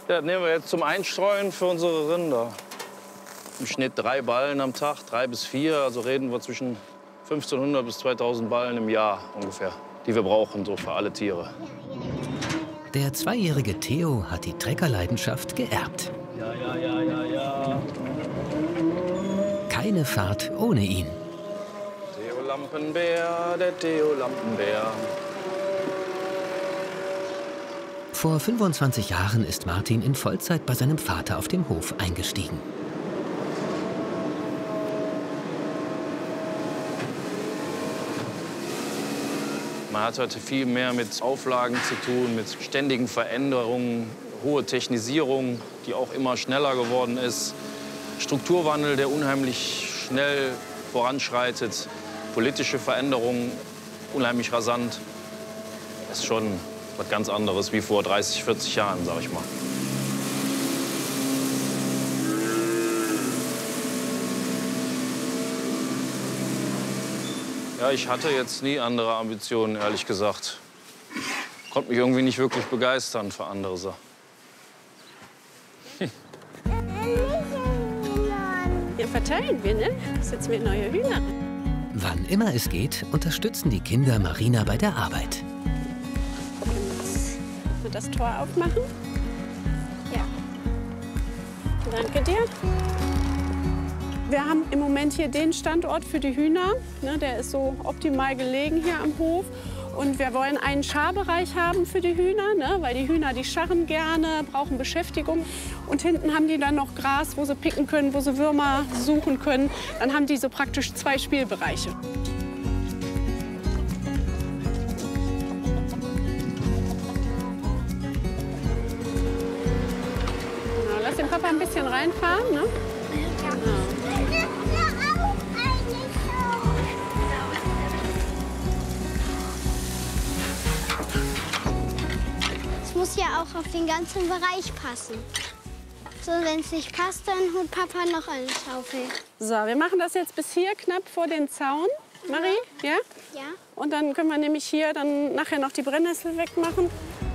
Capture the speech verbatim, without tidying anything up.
Ja, das nehmen wir jetzt zum Einstreuen für unsere Rinder. Im Schnitt drei Ballen am Tag, drei bis vier. Also reden wir zwischen fünfzehnhundert bis zweitausend Ballen im Jahr ungefähr, die wir brauchen, so für alle Tiere. Der zweijährige Theo hat die Treckerleidenschaft geerbt. Ja, ja, ja, ja, ja. Keine Fahrt ohne ihn. Theo Lampenbär, der Theo Lampenbär. Vor fünfundzwanzig Jahren ist Martin in Vollzeit bei seinem Vater auf dem Hof eingestiegen. Man hat heute viel mehr mit Auflagen zu tun, mit ständigen Veränderungen, hohe Technisierung, die auch immer schneller geworden ist, Strukturwandel, der unheimlich schnell voranschreitet, politische Veränderungen unheimlich rasant. Das ist schon was ganz anderes wie vor dreißig, vierzig Jahren, sag ich mal. Ja, ich hatte jetzt nie andere Ambitionen, ehrlich gesagt. Konnte mich irgendwie nicht wirklich begeistern für andere Sachen. Hm. Hier verteilen wir, ne? Das ist jetzt mit neue Hühner. Wann immer es geht, unterstützen die Kinder Marina bei der Arbeit. Und das Tor aufmachen? Ja. Danke dir. Wir haben im Moment hier den Standort für die Hühner. Ne, der ist so optimal gelegen hier am Hof. Und wir wollen einen Scharbereich haben für die Hühner, ne, weil die Hühner, die scharren gerne, brauchen Beschäftigung. Und hinten haben die dann noch Gras, wo sie picken können, wo sie Würmer suchen können. Dann haben die so praktisch zwei Spielbereiche. Na, lass den Papa ein bisschen reinfahren. Ne? Ja. Muss ja auch auf den ganzen Bereich passen. So, wenn es nicht passt, dann holt Papa noch eine Schaufel. So, wir machen das jetzt bis hier knapp vor den Zaun, Marie, ja? Ja. Und dann können wir nämlich hier dann nachher noch die Brennnessel wegmachen.